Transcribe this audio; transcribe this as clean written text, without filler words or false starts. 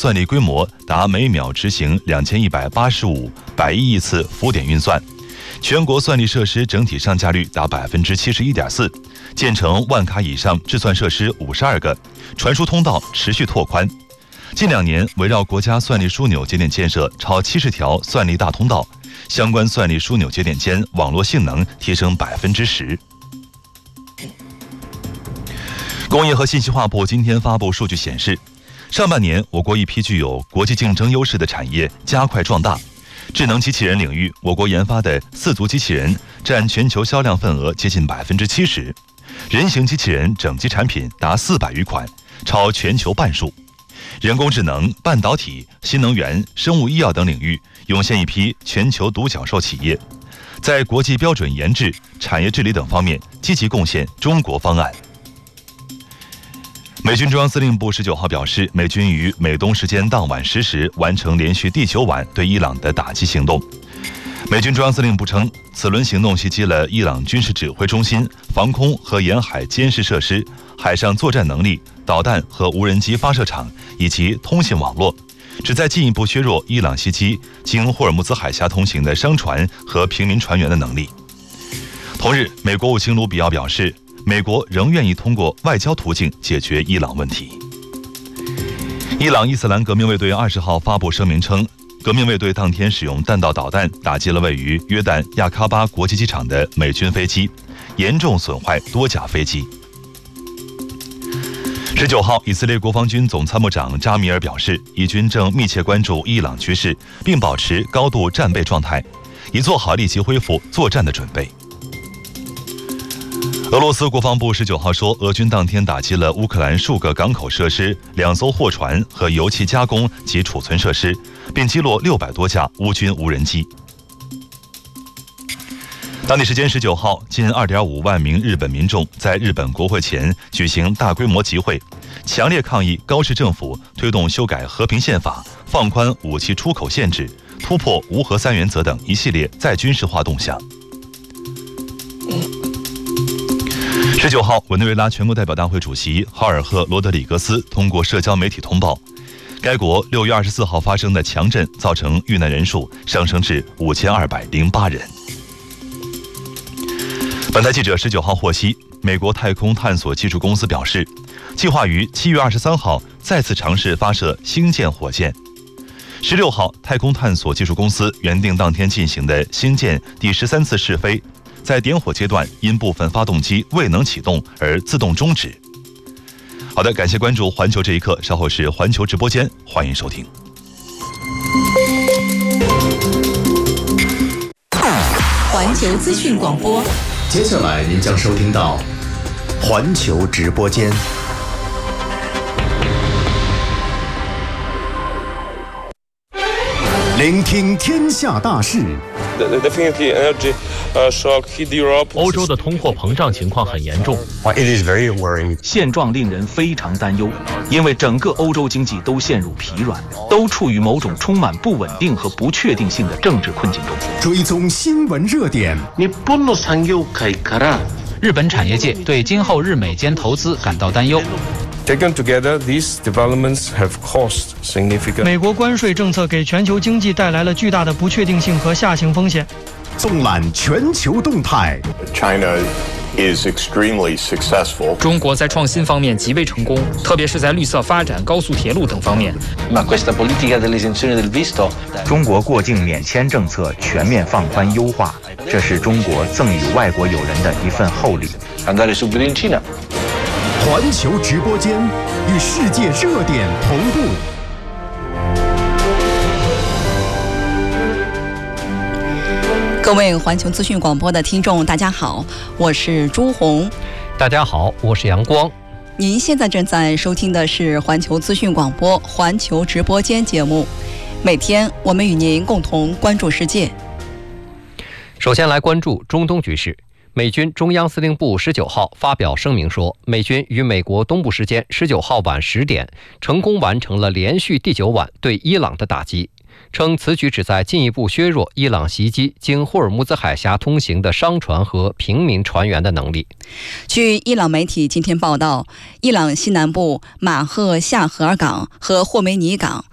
算力规模达每秒执行2185百亿亿次浮点运算，全国算力设施整体上架率达71.4%，建成万卡以上制算设施52个，传输通道持续拓宽。近2年，围绕国家算力枢纽节点建设超70条算力大通道，相关算力枢纽节点间网络性能提升10%。工业和信息化部今天发布数据显示，上半年我国一批具有国际竞争优势的产业加快壮大。智能机器人领域，我国研发的4足机器人占全球销量份额接近70%，人形机器人整机产品达400余款，超全球半数。人工智能、半导体、新能源、生物医药等领域涌现一批全球独角兽企业，在国际标准研制、产业治理等方面积极贡献中国方案。美军中央司令部19号表示，美军于美东时间当晚10时完成连续第9晚对伊朗的打击行动。美军中央司令部称，此轮行动袭击了伊朗军事指挥中心、防空和沿海监视设施、海上作战能力、导弹和无人机发射场以及通信网络，旨在进一步削弱伊朗袭击经霍尔木兹海峡通行的商船和平民船员的能力。同日，美国务卿卢比奥表示，美国仍愿意通过外交途径解决伊朗问题。伊朗伊斯兰革命卫队20号发布声明称，革命卫队当天使用弹道导弹打击了位于约旦亚喀巴国际机场的美军飞机，严重损坏多架飞机。19号，以色列国防军总参谋长扎米尔表示，以军正密切关注伊朗局势，并保持高度战备状态，以做好立即恢复作战的准备。俄罗斯国防部19号说，俄军当天打击了乌克兰数个港口设施、2艘货船和油气加工及储存设施，并击落600多架乌军无人机。当地时间19号，近2.5万名日本民众在日本国会前举行大规模集会，强烈抗议高市政府推动修改和平宪法、放宽武器出口限制、突破无核3原则等一系列再军事化动向。19号，委内瑞拉全国代表大会主席豪尔赫·罗德里格斯通过社交媒体通报，该国6月24号发生的强震造成遇难人数上升至5208人。本台记者19号获悉，美国太空探索技术公司表示，计划于7月23号再次尝试发射星舰火箭。16号，太空探索技术公司原定当天进行的星舰第13次试飞，在点火阶段因部分发动机未能启动而自动终止。好的，感谢关注环球这一刻，稍后是环球直播间，欢迎收听。 环球资讯广播， 接下来您将收听到环球直播间。聆听天下大事。 欧洲的通货膨胀情况很严重，现状令人非常担忧，因为整个欧洲经济都陷入疲软，都处于某种充满不稳定和不确定性的政治困境中。 追踪新闻热点。 日本产业界对今后日美间投资感到担忧。 Taken together, these developments have caused significant. 美国关税政策给全球经济带来了巨大的不确定性和下行风险。 纵览全球动态。 China is extremely successful. 中国在创新方面极为成功，特别是在绿色发展、高速铁路等方面。 中国过境免签政策全面放宽优化，这是中国赠予外国友人的一份厚礼。 环球直播间与世界热点同步。 各位环球资讯广播的听众，大家好，我是朱红。 大家好，我是杨光。 您现在正在收听的是环球资讯广播环球直播间节目，每天我们与您共同关注世界。 首先来关注中东局势。美军中央司令部19号发表声明说，美军于美国东部时间19号晚10点成功完成了连续第9晚对伊朗的打击，称此举旨在进一步削弱伊朗袭击经霍尔木兹海峡通行的商船和平民船员的能力。 据伊朗媒体今天报道，伊朗西南部马赫夏赫尔港和霍梅尼港